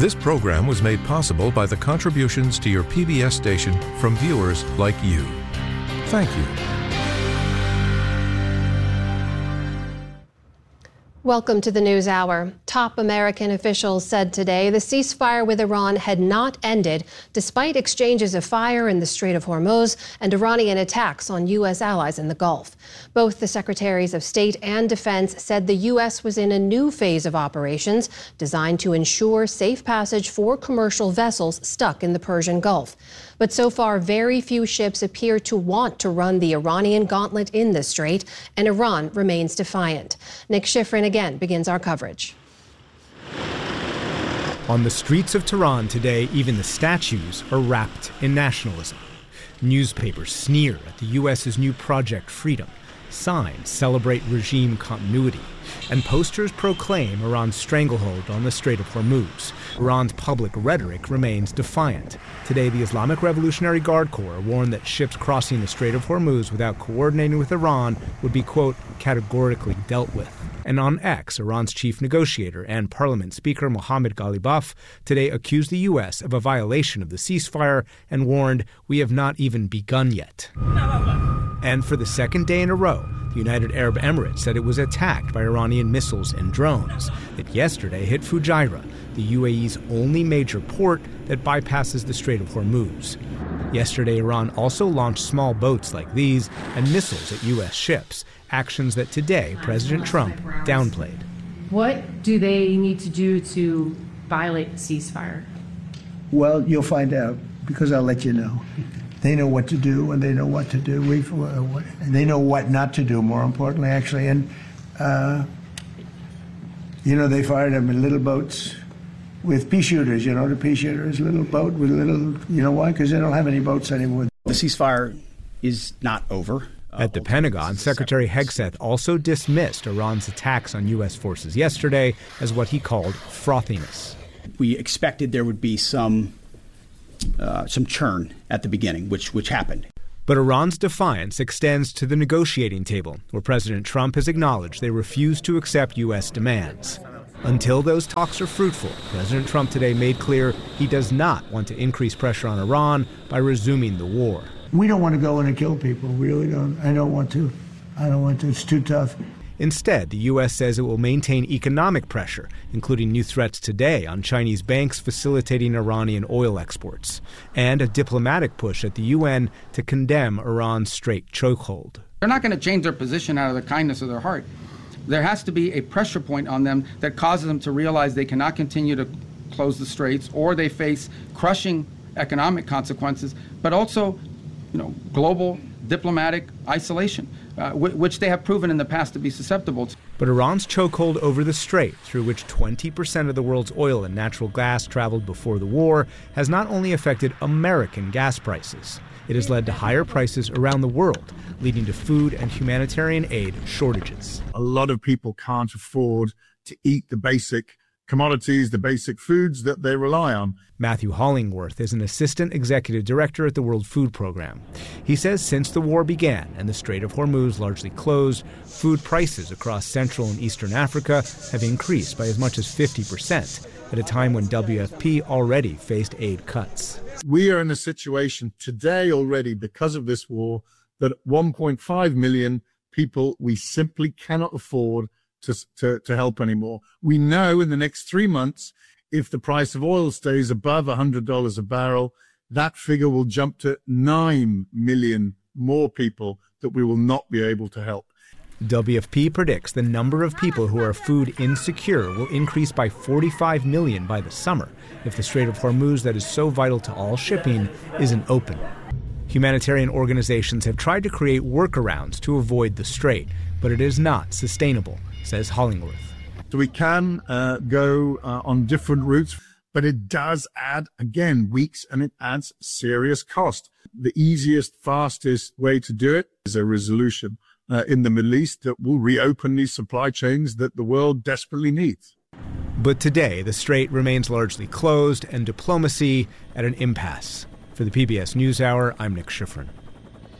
This program was made possible by the contributions to your PBS station from viewers like you. Thank you. Welcome to the News Hour. Top American officials said today the ceasefire with Iran had not ended, despite exchanges of fire in the Strait of Hormuz and Iranian attacks on U.S. allies in the Gulf. Both the Secretaries of State and Defense said the U.S. was in a new phase of operations designed to ensure safe passage for commercial vessels stuck in the Persian Gulf. But so far, very few ships appear to want to run the Iranian gauntlet in the strait, and Iran remains defiant. Nick Schifrin again begins our coverage. On the streets of Tehran today, even the statues are wrapped in nationalism. Newspapers sneer at the U.S.'s new Project Freedom. Signs celebrate regime continuity. And posters proclaim Iran's stranglehold on the Strait of Hormuz. Iran's public rhetoric remains defiant. Today, the Islamic Revolutionary Guard Corps warned that ships crossing the Strait of Hormuz without coordinating with Iran would be, quote, categorically dealt with. And on X, Iran's chief negotiator and parliament speaker Mohammad Ghalibaf today accused the U.S. of a violation of the ceasefire and warned, we have not even begun yet. And for the second day in a row, the United Arab Emirates said it was attacked by Iranian missiles and drones that yesterday hit Fujairah, the UAE's only major port that bypasses the Strait of Hormuz. Yesterday, Iran also launched small boats like these and missiles at U.S. ships, actions that today President Trump downplayed. What do they need to do to violate the ceasefire? Well, you'll find out, because I'll let you know. They know what to do, and they know what to do. They know what not to do, more importantly, actually. And, they fired them in little boats with pea shooters. The pea shooters, little boat with little, why? Because they don't have any boats anymore. The ceasefire is not over. At the Pentagon, Secretary Hegseth also dismissed Iran's attacks on U.S. forces yesterday as what he called frothiness. We expected there would be some churn at the beginning, which happened. But Iran's defiance extends to the negotiating table, where President Trump has acknowledged they refuse to accept U.S. demands. Until those talks are fruitful, President Trump today made clear he does not want to increase pressure on Iran by resuming the war. We don't want to go in and kill people. We really don't. I don't want to. It's too tough. Instead, the U.S. says it will maintain economic pressure, including new threats today on Chinese banks facilitating Iranian oil exports, and a diplomatic push at the UN to condemn Iran's strait chokehold. They're not going to change their position out of the kindness of their heart. There has to be a pressure point on them that causes them to realize they cannot continue to close the straits, or they face crushing economic consequences, but also, global diplomatic isolation, which they have proven in the past to be susceptible to. But Iran's chokehold over the strait, through which 20% of the world's oil and natural gas traveled before the war, has not only affected American gas prices. It has led to higher prices around the world, leading to food and humanitarian aid shortages. A lot of people can't afford to eat the basic commodities, the basic foods that they rely on. Matthew Hollingworth is an assistant executive director at the World Food Program. He says since the war began and the Strait of Hormuz largely closed, food prices across Central and Eastern Africa have increased by as much as 50%, at a time when WFP already faced aid cuts. We are in a situation today already, because of this war, that 1.5 million people we simply cannot afford to help anymore. We know in the next 3 months, if the price of oil stays above $100 a barrel, that figure will jump to 9 million more people that we will not be able to help. WFP predicts the number of people who are food insecure will increase by 45 million by the summer if the Strait of Hormuz, that is so vital to all shipping, isn't open. Humanitarian organizations have tried to create workarounds to avoid the strait, but it is not sustainable, says Hollingworth. So we can go on different routes, but it does add, again, weeks, and it adds serious cost. The easiest, fastest way to do it is a resolution in the Middle East that will reopen these supply chains that the world desperately needs. But today, the strait remains largely closed and diplomacy at an impasse. For the PBS NewsHour, I'm Nick Schifrin.